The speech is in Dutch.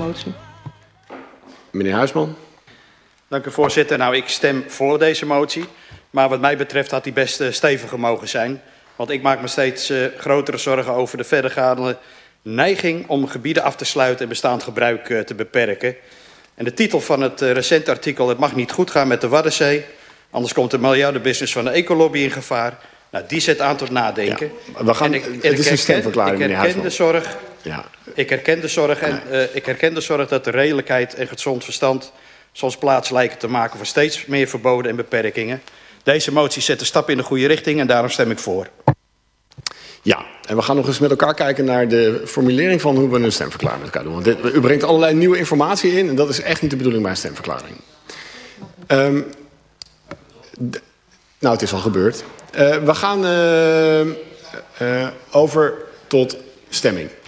motie. Meneer Huisman. Dank u, voorzitter. Nou, ik stem voor deze motie. Maar wat mij betreft had die best steviger mogen zijn. Want ik maak me steeds grotere zorgen over de verdergaande neiging om gebieden af te sluiten en bestaand gebruik te beperken. En de titel van het recente artikel: het mag niet goed gaan met de Waddenzee. Anders komt de miljardenbusiness van de ecolobby in gevaar. Nou, die zet aan tot nadenken. Ja, we gaan, het is een stemverklaring, meneer Huisman. Ik herken de zorg dat de redelijkheid en gezond verstand soms plaats lijken te maken voor steeds meer verboden en beperkingen. Deze motie zet een stap in de goede richting en daarom stem ik voor. Ja, en we gaan nog eens met elkaar kijken naar de formulering van hoe we een stemverklaring met elkaar doen. Want u brengt allerlei nieuwe informatie in en dat is echt niet de bedoeling bij een stemverklaring. Nou, het is al gebeurd. We gaan over tot stemming.